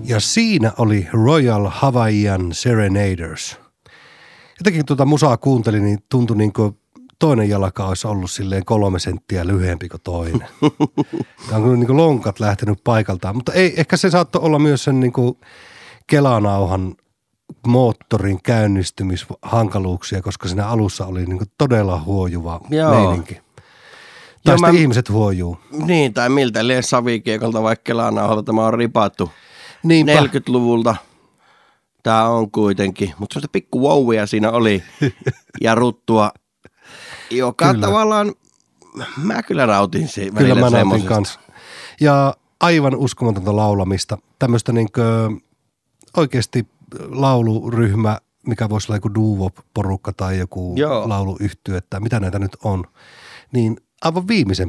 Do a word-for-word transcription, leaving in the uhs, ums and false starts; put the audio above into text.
Ja siinä oli Royal Hawaiian Serenaders. Jotenkin tuota musaa kuuntelin, niin tuntui niin kuin toinen jalka olisi ollut silleen kolme senttiä lyhyempi kuin toinen. Tämä on kyllä niin kuin lonkat lähtenyt paikaltaan, mutta ei, ehkä se saattoi olla myös sen niin kuin kelanauhan moottorin käynnistymishankaluuksia, koska siinä alussa oli niin kuin todella huojuva Joo. meininki. Tai Joo, sitten mä- ihmiset huojuu. Niin, tai miltä lie savikiekolta vaikka kelanauhalta tämä on ripattu. Niinpä. neljäkymmentäluvulta tämä on kuitenkin, mutta sellaista pikku wowia siinä oli ja ruttua, joka Kyllä. tavallaan, mä kyllä nautin se Kyllä välillä mä nautin semmosesta. kanssa. Ja aivan uskomatonta laulamista. Tämmöistä niinkö oikeasti lauluryhmä, mikä voisi olla joku doo-wop-porukka tai joku Joo. lauluyhtye, että mitä näitä nyt on, niin aivan viimeisen